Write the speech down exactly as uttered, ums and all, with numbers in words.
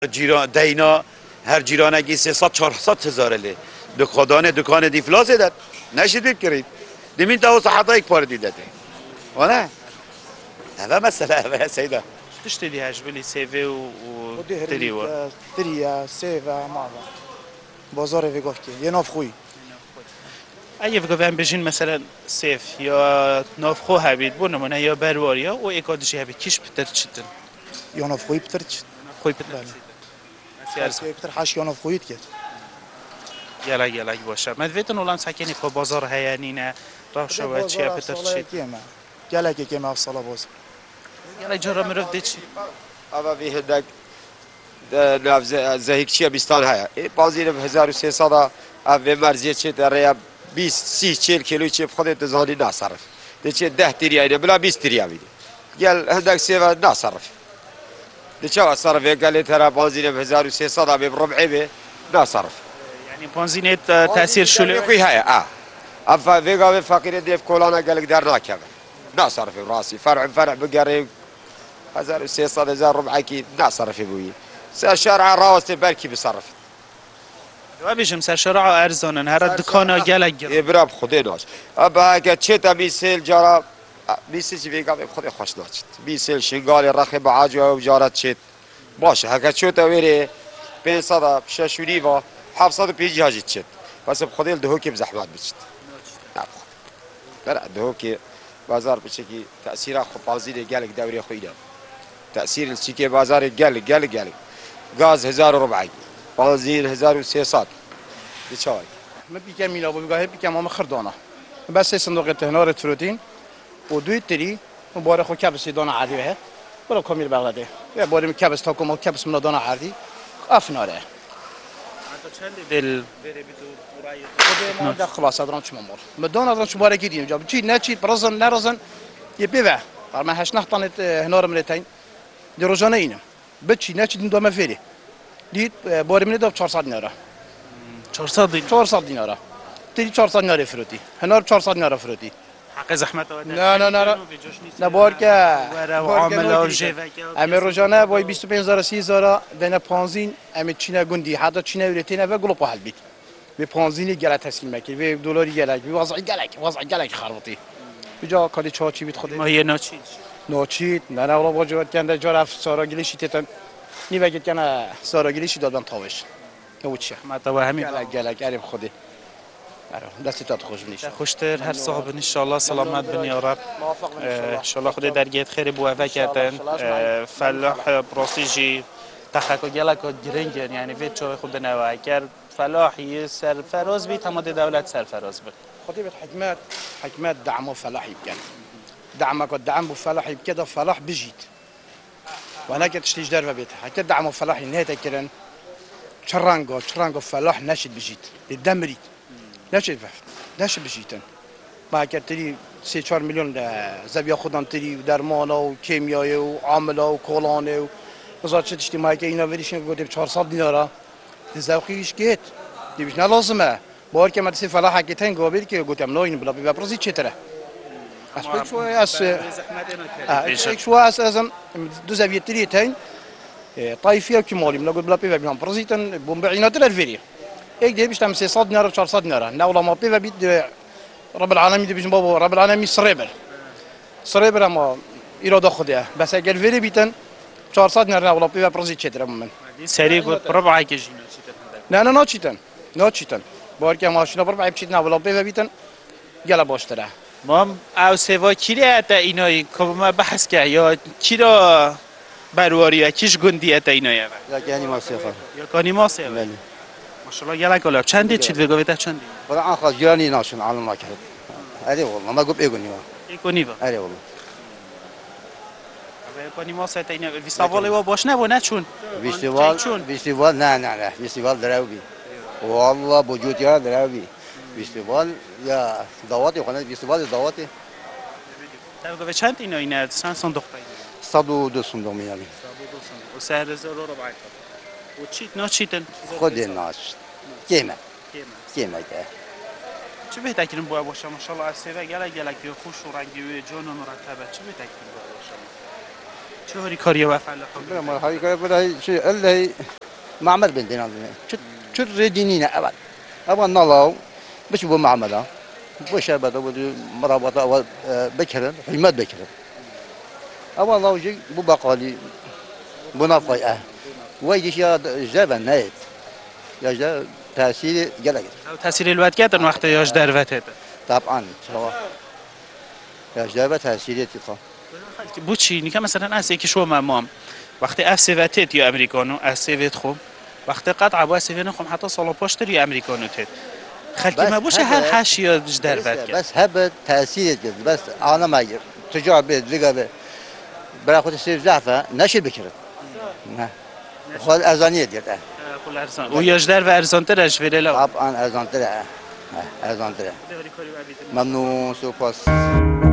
جیران دینا هر جیرانگی سیصد چهارصد هزار لی دکان دکان دیفلاس داد نشید بکرید دمین تا صحت یک پار دیده و نه هذا مسألة هذا سيدا تشتري هاجبلي سيفي و تريوا تريا سيفا ماذا بازار في قفكي يناف خوي اگه بگم بجین مثلا سیف یا نافخو هبید بو نمونه یا برواریا و اکادشی هبید کیش بتر چیتن يناف خوي بترش خوی بتر سيارس بتر حاش يناف خوي تكت یلا یلا باشه مدویتن اولان ساکنی په بازار هیانینه راه شو چی بتر چیت يلا كي كما الصلاة باز یلا جرا مرف دیچ اما في هندك ناف زهيك شيء بيستان هيا بازين ب هزار وسيصد اف مرزيه شيء دريا بیست سی چهل کیلو چه خودت دزانی نصرف دیگه ده تریایی بلا بیست تریایی گل هندک سیو نصرف دیگه صرف گلی ترى بنزين ب هزار وسیصد اب بربعه به نصرف یعنی بنزين تاثیر شلو کوي هيا اه اف فيغا فقير ديف كولانا قال قدر ناكب نصرف براسي فرع فرع بقري هزار وسيصد هزار ربعه كي نصرف بوي شارع راس بركي بصرف و بیشم سر شارع ارزانن هر دکانا گلک گل ابراب خودی ناش ابا که چه تا بیسل جارا بیسل چی بیگم خودی خوش ناچت بیسل شنگال رخی بعاج و جارت چت باشه هک چه تا وری پنجصد ششونی و هفتصد و پنجاه جت چت بس خودی دهو کی بزحمت بچت برا دهو کی بازار بچه کی تأثیر خو بازی گلک دوری خویده تأثیر چی کی بازار گل گل گل گاز هزار و ربعی بنزين هزار وسيصد لشاي ما بيكم ميلا بيجاه بيكم هم خردانه بس صندوق تهنار تروتين ودوي تري مبارك خو كبس دانا عادي به ولا كامل بغداد يا بارم كبس تاكم كبس من دانا عادي افناره چند دل بره بیتو برای خود ما ده خلاص ادران چه ممر مدان ادران چه باره گیریم جاب چی نه چی برزن نرزن يبيبه ما هاش نحطنت هنار ملتين دي روزانه اینه بچی نه چی دوما فيري دید باری منی داد چهارصد دیناره چهارصد دین چهارصد دیناره تری چهارصد دیناره فروتی هنر چهارصد دیناره فروتی حق زحمت و نه نه نه نه بار که و عامل و جیوه امی روزانه وای بیست و پنج هزار سی هزار دنه پانزین امی چینه گندی حتی چینه ولتینه و گلوپ حل بیت به پانزینی گله تسلیم کی به دلاری گله به وضع گله وضع گله خربطی بجا کاری چاچی بیت خود ما یه ناچید ناچید نه نه ولا واجبات کنده جرف ساراگیلی شیتتن نیوگید کنه ساراگیلی شی دادن تاوش نوچه ما تو همین گله گله قریب خودی دستت خوش بنیش خوشتر هر صاحب ان شاء الله سلامت بن یا رب ان شاء الله خدا درگیت خیر بو وکتن فلاح براسیجی تخکو گلک گرنگ یعنی وی چه خود نوا اگر فلاحی سرفراز بی تمام دولت سرفراز بد خدي حكمات حكمات دعم فلاح يمكن دعمك والدعم فلاح يمكن فلاح بجيت وانا كنت تشتيج درب بيتها حتى دعم فلاح نهايه كرن شرانجو شرانجو فلاح نشد بجيت الدمريت نشد نشد بجيتن ما كنت تري سه چهار مليون زبيا خودن تري درمانا و كيميائي و عامله و كولانه و وزارت اجتماعی که اینا وریشن گفتم چهارصد دیناره ذوقیش گیت دیوش نلازمه بار که مدرسه فلاح حکیتن گابید که گفتم نه این بلا بی بپرسی چطوره اسپک شو اس اسپک شو اس ازم دو زاویه تریتن طایفیه که مالی ملا بلا بی بیم پرزیتن بومبعینات الفيري یک دی بیشتر سیصد دینار و چهارصد دینار نه ولا ما بی بید رب العالمین دی بیشتر بابا رب العالمین سریبر سریبر اما ایراد خودیه بس اگر وری بیتن چهارصد دینار نه ولا بی پرزیت چطوره من سری گفت ربع کیجی نه نه ناچیتن ناچیتن بار که ماشینا برای بچید نه ولی به بیتن گله باشتره ما او سوا کیری اتا اینای که ما بحث که یا کی را برواری کیش گندی اتا اینای یا کانی ما سفر یا کانی ما سفر بله ماشاءالله گله کلا چندی چید بگویت چندی ولی آن خواست گرانی ناشون عالم نکرد اری والله ما گفت ایگونی ما ایگونی با اری والله کانی ما سفر اینا ویستاوالی و باش نه و نه چون ویستیوال ویستیوال نه نه نه ویستیوال دراوی والله بوجود یا دراوی ویستیوال یا دعواتی خانه ویستیوال دعواتی تا بگو چند اینا اینا چند صندوق پای صد و دو صندوق میامی و سه هزار و ربع و چیت نه چیتن خود ناش کیمه کیمه که چه بهتر کنیم باید باشه ماشاءالله از سه گله گله که خوش و رنگی و جان و مرتبه چه بهتر کنیم باید باشه چه هری کاری و فلاح برای ما هایی که برای چی الله معمر بندین آدمی چه چه ردینینه اول اول نلاو بچه بو معملا بو شربت و مرابط اول بکرن قیمت بکرن اول لاوجی بو بقالی بو نفقای اه وایدیش یا جبه نید یا جبه تأثیر گلگه تاثیر الوقت کردن وقت یاش دروته طبعا شوا یا جبه تأثیری تیخا بو چی نیکه مثلا از یکی شو مامام وقتی اف سوتت یا امریکانو اف سوت خوب وقتی قطع با سوین خوب حتی سال پشت یا امریکانو تد خلکی ما بوشه هر حش یا دروت کرد بس هب تأثیر کرد بس آنا ما تجار بید دیگه به برای خود سیف ضعفه نشد بکرد نه خود ارزانیه دیده کل ارزان و یاش در و ارزان ترش ولی لا طبعا ارزان تره ارزان تره ممنون سپاس